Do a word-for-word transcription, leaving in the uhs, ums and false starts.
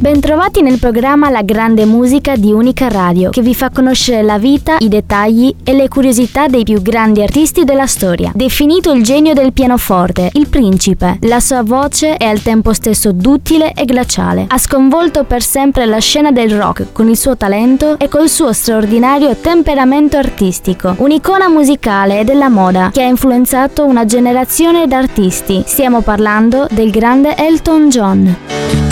Bentrovati nel programma La Grande Musica di Unica Radio, che vi fa conoscere la vita, i dettagli e le curiosità dei più grandi artisti della storia. Definito il genio del pianoforte, il principe, la sua voce è al tempo stesso duttile e glaciale. Ha sconvolto per sempre la scena del rock con il suo talento e col suo straordinario temperamento artistico. Un'icona musicale e della moda che ha influenzato una generazione d'artisti. Stiamo parlando del grande Elton John.